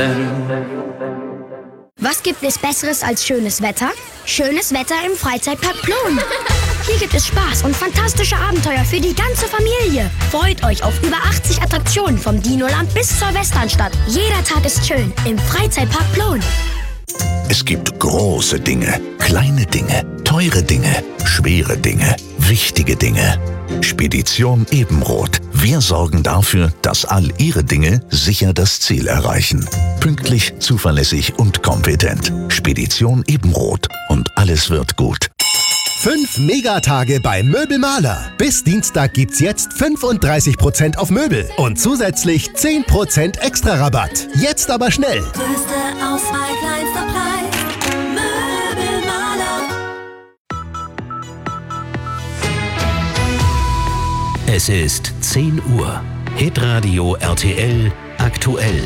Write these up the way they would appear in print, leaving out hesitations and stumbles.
Was gibt es Besseres als schönes Wetter? Schönes Wetter im Freizeitpark Plon. Hier gibt es Spaß und fantastische Abenteuer für die ganze Familie. Freut euch auf über 80 Attraktionen vom Dinoland bis zur Westernstadt. Jeder Tag ist schön im Freizeitpark Plon. Es gibt große Dinge, kleine Dinge, teure Dinge, schwere Dinge, wichtige Dinge. Spedition Ebenroth. Wir sorgen dafür, dass all Ihre Dinge sicher das Ziel erreichen. Pünktlich, zuverlässig und kompetent. Spedition Ebenroth. Und alles wird gut. 5 Megatage bei Möbelmaler. Bis Dienstag gibt's jetzt 35% auf Möbel und zusätzlich 10% extra Rabatt. Jetzt aber schnell. Größte Auswahl, kleinster Preis. Möbelmaler. Es ist 10 Uhr. Hitradio RTL aktuell.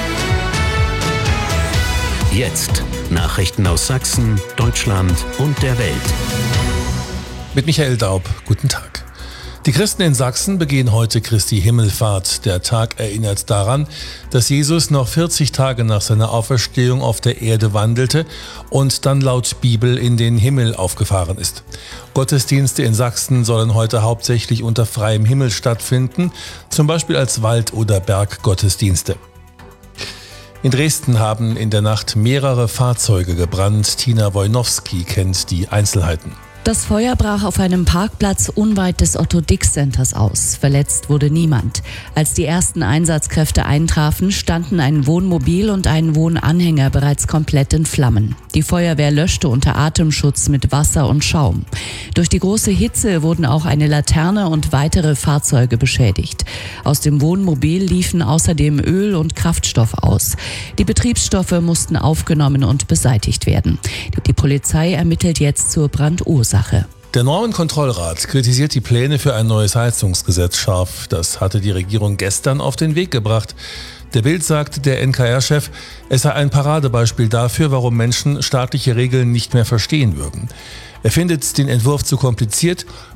Jetzt Nachrichten aus Sachsen, Deutschland und der Welt. Mit Michael Daub, guten Tag. Die Christen in Sachsen begehen heute Christi Himmelfahrt. Der Tag erinnert daran, dass Jesus noch 40 Tage nach seiner Auferstehung auf der Erde wandelte und dann laut Bibel in den Himmel aufgefahren ist. Gottesdienste in Sachsen sollen heute hauptsächlich unter freiem Himmel stattfinden, zum Beispiel als Wald- oder Berggottesdienste. In Dresden haben in der Nacht mehrere Fahrzeuge gebrannt. Tina Wojnowski kennt die Einzelheiten. Das Feuer brach auf einem Parkplatz unweit des Otto-Dix-Centers aus. Verletzt wurde niemand. Als die ersten Einsatzkräfte eintrafen, standen ein Wohnmobil und ein Wohnanhänger bereits komplett in Flammen. Die Feuerwehr löschte unter Atemschutz mit Wasser und Schaum. Durch die große Hitze wurden auch eine Laterne und weitere Fahrzeuge beschädigt. Aus dem Wohnmobil liefen außerdem Öl und Kraftstoff aus. Die Betriebsstoffe mussten aufgenommen und beseitigt werden. Die Polizei ermittelt jetzt zur Brandursache. Der Normenkontrollrat kritisiert die Pläne für ein neues Heizungsgesetz scharf. Das hatte die Regierung gestern auf den Weg gebracht. Der Bild sagte der NKR-Chef, es sei ein Paradebeispiel dafür, warum Menschen staatliche Regeln nicht mehr verstehen würden. Er findet den Entwurf zu kompliziert